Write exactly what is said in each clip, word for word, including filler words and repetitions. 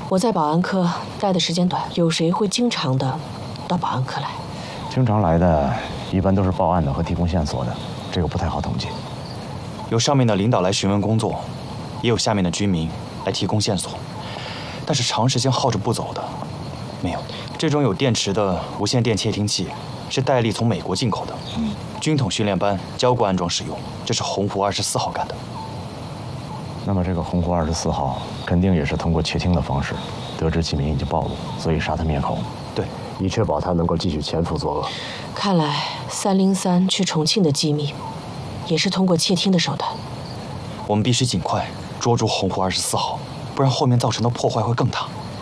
我在保安科待的时间短，有谁会经常的到保安科来？ 经常来的，一般都是报案的和提供线索的，这个不太好统计。 有上面的领导来询问工作，也有下面的居民来提供线索，但是长时间耗着不走的，没有。这种有电池的无线电窃听器是戴笠从美国进口的，嗯，军统训练班教过安装使用，这是洪湖二十四号干的。 那么这个洪湖二十四号肯定也是通过窃听的方式得知器民已经暴露，所以杀他灭口。 对， 以确保他能够继续潜伏作恶。 看来三零三去重庆的机密也是通过窃听的手段。 我们必须尽快捉住洪湖二十四号，不然后面造成的破坏会更大。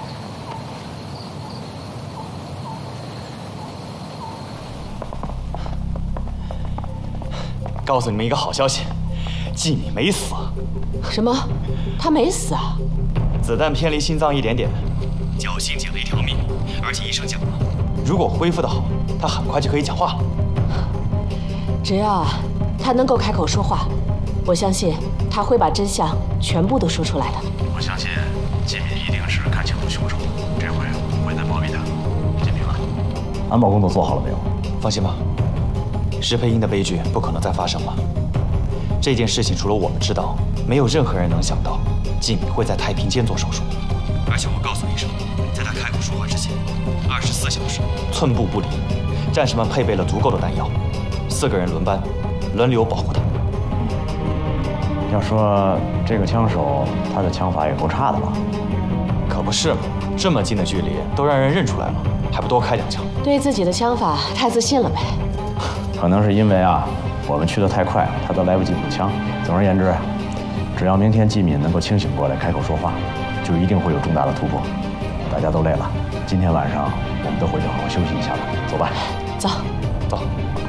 告诉你们一个好消息，季敏没死。 什么？他没死啊？ 子弹偏离心脏一点点，侥幸捡了一条命，而且医生讲了，如果恢复得好，他很快就可以讲话了。 只要啊，他能够开口说话，我相信他会把真相全部都说出来的。 我相信季敏一定是看清楚凶手，这回不会再包庇他。金明啊，安保工作做好了没有？ 放心吧，石佩英的悲剧不可能再发生了。这件事情除了我们知道，没有任何人能想到季敏会在太平间做手术。而且我告诉医生，在他开口说话之前，二十四小时寸步不离，战士们配备了足够的弹药，四个人轮班，轮流保护他。 要说这个枪手，他的枪法也够差的吧？ 可不是嘛，这么近的距离都让人认出来了，还不多开两枪？ 对自己的枪法太自信了呗。 可能是因为啊，我们去得太快，他都来不及补枪。总而言之，只要明天季敏能够清醒过来，开口说话，就一定会有重大的突破。大家都累了，今天晚上我们都回去好好休息一下吧。走吧。 走。 走。